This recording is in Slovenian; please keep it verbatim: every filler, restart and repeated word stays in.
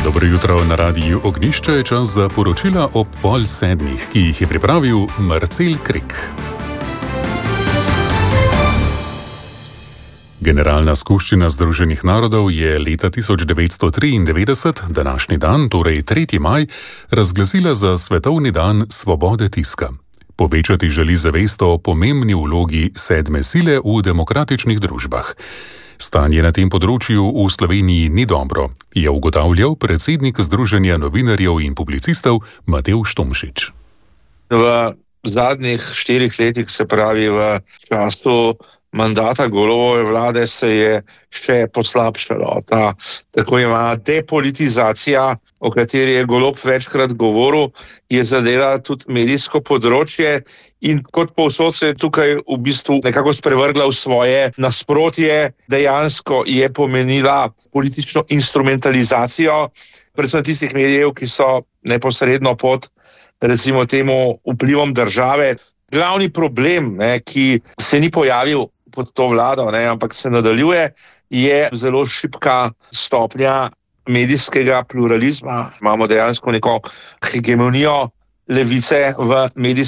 Dobro jutro na radiju Ognjišče, je čas za poročila ob pol sedmih, ki jih je pripravil Marcel Krik. Generalna skupščina Združenih narodov je leta tisoč devetsto triindevetdeset, današnji dan, torej tretji maj, razglasila za svetovni dan svobode tiska. Povečati želi zavest o pomembni vlogi sedme sile v demokratičnih družbah. Stanje na tem področju v Sloveniji ni dobro, je ugotavljal predsednik Združenja novinarjev in publicistov Matevž Tomšič. V zadnjih štirih letih, se pravi v času mandata Golobove vlade, se je še poslabšalo. Ta tako imenovana depolitizacija, o kateri je Golob večkrat govoril, je zadela tudi medijsko področje in kot povsod se je tukaj v bistvu nekako sprevrgla v svoje nasprotje, dejansko je pomenila politično instrumentalizacijo, predvsem tistih medijev, ki so neposredno pod, recimo temu, vplivom države. Glavni problem, ne, ki se ni pojavil pod to vlado, ne, ampak se nadaljuje, je zelo šibka stopnja medijskega pluralizma. Imamo dejansko neko hegemonijo levice v medijskem